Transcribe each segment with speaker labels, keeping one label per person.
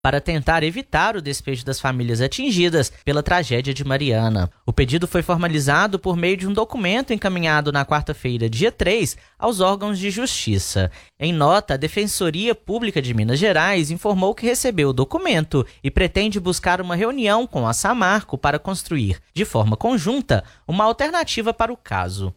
Speaker 1: para tentar evitar o despejo das famílias atingidas pela tragédia de Mariana. O pedido foi formalizado por meio de um documento encaminhado na quarta-feira, dia 3, aos órgãos de justiça. Em nota, a Defensoria Pública de Minas Gerais informou que recebeu o documento e pretende buscar uma reunião com a Samarco para construir, de forma conjunta, uma alternativa para o caso.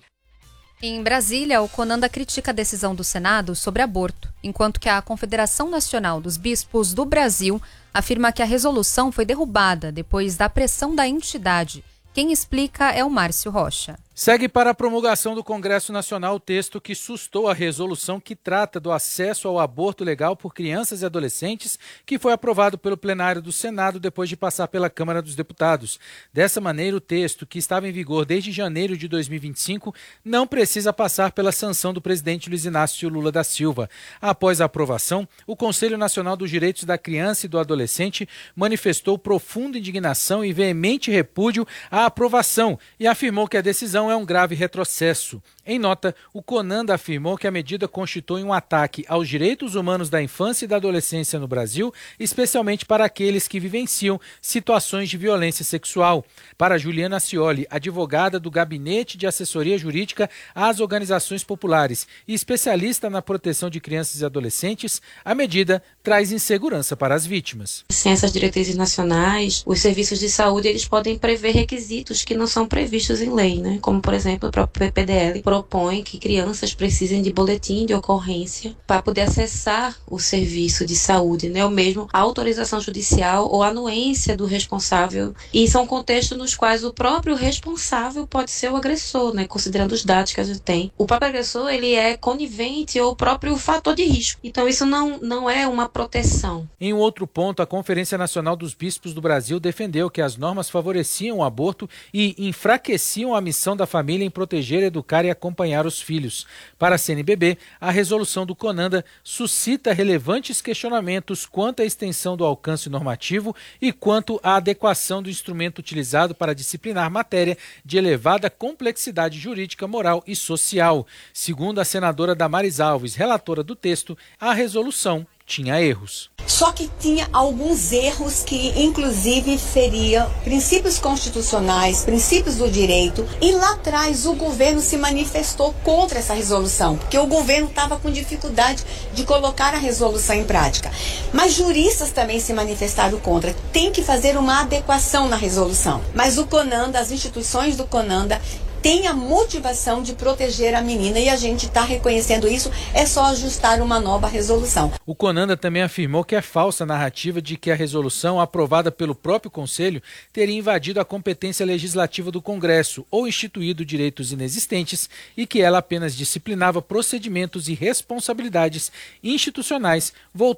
Speaker 2: Em Brasília, o Conanda critica a decisão do Senado sobre aborto, enquanto que a Confederação Nacional dos Bispos do Brasil afirma que a resolução foi derrubada depois da pressão da entidade. Quem explica é o Márcio Rocha.
Speaker 3: Segue para a promulgação do Congresso Nacional o texto que sustou a resolução que trata do acesso ao aborto legal por crianças e adolescentes, que foi aprovado pelo plenário do Senado depois de passar pela Câmara dos Deputados. Dessa maneira, o texto, que estava em vigor desde janeiro de 2025, não precisa passar pela sanção do presidente Luiz Inácio Lula da Silva. Após a aprovação, o Conselho Nacional dos Direitos da Criança e do Adolescente manifestou profunda indignação e veemente repúdio à aprovação e afirmou que a decisão é um grave retrocesso. Em nota, o Conanda afirmou que a medida constitui um ataque aos direitos humanos da infância e da adolescência no Brasil, especialmente para aqueles que vivenciam situações de violência sexual. Para Juliana Scioli, advogada do Gabinete de Assessoria Jurídica às Organizações Populares e especialista na proteção de crianças e adolescentes, a medida traz insegurança para as vítimas.
Speaker 4: Sem essas diretrizes nacionais, os serviços de saúde eles podem prever requisitos que não são previstos em lei, né? Como, por exemplo, o próprio PPDL propõe que crianças precisem de boletim de ocorrência para poder acessar o serviço de saúde, né? Ou mesmo a autorização judicial ou anuência do responsável. E são contextos nos quais o próprio responsável pode ser o agressor, né? Considerando os dados que a gente tem. O próprio agressor, ele é conivente ou o próprio fator de risco. Então, isso não é uma proteção.
Speaker 3: Em um outro ponto, a Conferência Nacional dos Bispos do Brasil defendeu que as normas favoreciam o aborto e enfraqueciam a missão da família em proteger, educar e acompanhar os filhos. Para a CNBB, a resolução do Conanda suscita relevantes questionamentos quanto à extensão do alcance normativo e quanto à adequação do instrumento utilizado para disciplinar matéria de elevada complexidade jurídica, moral e social. Segundo a senadora Damares Alves, relatora do texto, a resolução tinha erros.
Speaker 5: Só que tinha alguns erros que, inclusive, feria princípios constitucionais, princípios do direito. E lá atrás o governo se manifestou contra essa resolução, porque o governo estava com dificuldade de colocar a resolução em prática. Mas juristas também se manifestaram contra. Tem que fazer uma adequação na resolução. Mas o Conanda, as instituições do Conanda, tem a motivação de proteger a menina e a gente está reconhecendo isso, é só ajustar uma nova resolução.
Speaker 3: O Conanda também afirmou que é falsa a narrativa de que a resolução aprovada pelo próprio Conselho teria invadido a competência legislativa do Congresso ou instituído direitos inexistentes e que ela apenas disciplinava procedimentos e responsabilidades institucionais voltados